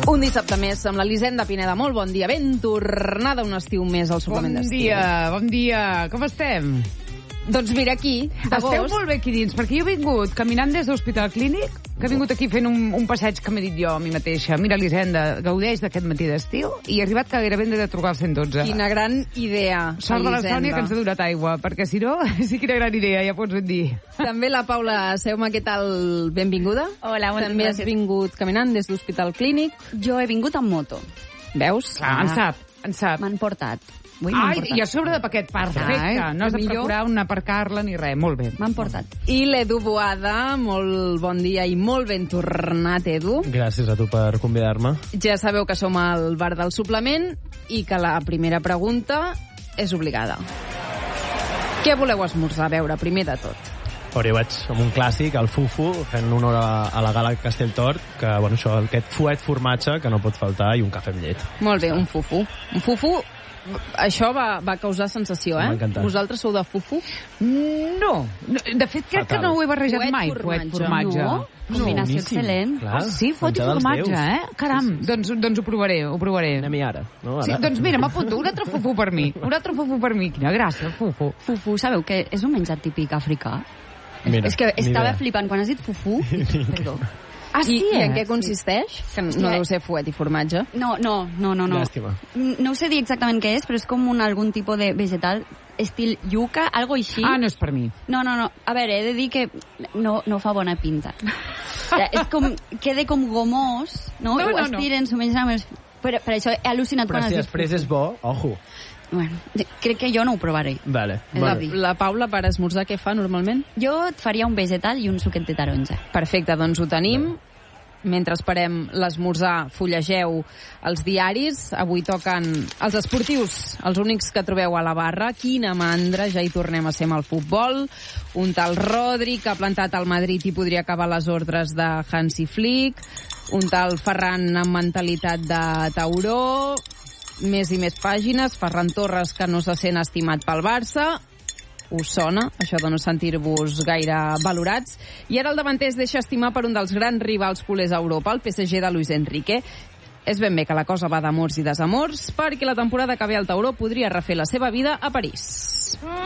Un dissabte més amb l'Elisenda Pineda. Molt bon dia. Ben tornada un estiu més al suplement d'estiu. Bon dia. Com estem? Doncs mira aquí, d'agost. Esteu molt bé aquí dins, perquè jo he vingut caminant des de l'Hospital Clínic, que he vingut aquí fent un passeig que m'he dit jo a mi mateixa. Mira, Elisenda, gaudeix d'aquest matí d'estiu i he arribat que gairebé hem de trucar al 112. Quina gran idea, Sort de la Sònia que ens ha donat aigua, perquè si no, sí, quina gran idea, ja pots ben dir. També la Paula Seuma, què tal? Benvinguda. Hola, bona També has vingut caminant des de l'Hospital Clínic. Jo he vingut amb moto. Veus? Clar, en sap. M'han portat. I a sobre de paquet, perfecte. No has de procurar aparcar-la ni res. Molt bé. M'han portat. I l'Edu Boada, molt bon dia i molt ben tornat, Edu. Gràcies a tu per convidar-me. Ja sabeu que som al bar del suplement i que la primera pregunta és obligada. Què voleu esmorzar? A veure, primer de tot. Jo vaig amb un clàssic, el fufu, fent honor a la gala Castelltort, que, bueno, això, aquest fuet formatge que no pot faltar i un cafè amb llet. Molt bé, un fufu. Un fufu, això va causar sensació, M'ha encantat. Vosaltres sou de fufu? No. De fet, crec que no ho he barrejat mai, fuet formatge. No? Combinació excel·lent. Clar, Sí, fuet i menjar dels formatge, déus. Caram, doncs ho provaré. Anem-hi ara. No? Sí, doncs mira, m'apunto, un altre fufu per mi. Quina gràcia, el fufu. Fufu, sabeu que és un menjar típic africà? Mira, És que ni estava idea. flipant quan has dit fufu. Perdó. Ah, I en què consisteix? Que no deu ser fuet i formatge. No. Llàstima. No ho sé dir exactament què és, però és com algun tipus de vegetal estil yuca, algo així. Ah, no és per mi. No. A veure, he de dir que no fa bona pinta. És com, queda com gomós, no? No. Ho estiren, s'ho mengen amb els... Per això he al·lucinat Però quan has si dit després fufu. és bo, ojo. Bueno, crec que jo no ho provaré. Vale. La Paula, per esmorzar, què fa normalment? Jo et faria un vegetal i un suquet de taronja. Perfecte, doncs ho tenim. Mentre esperem l'esmorzar, fullegeu els diaris. Avui toquen els esportius, els únics que trobeu a la barra. Quina mandra, ja hi tornem a ser amb el futbol. Un tal Rodri, que ha plantat al Madrid i podria acabar les ordres de Hansi Flick. Un tal Ferran amb mentalitat de tauró. Més i més pàgines. Ferran Torres, que no se sent estimat pel Barça. Us sona, això de no sentir-vos gaire valorats. I ara el davanter es deixa estimar per un dels grans rivals culers a Europa, el PSG de Luis Enrique. És ben bé que la cosa va d'amors i desamors, perquè la temporada que ve el tauró podria refer la seva vida a París.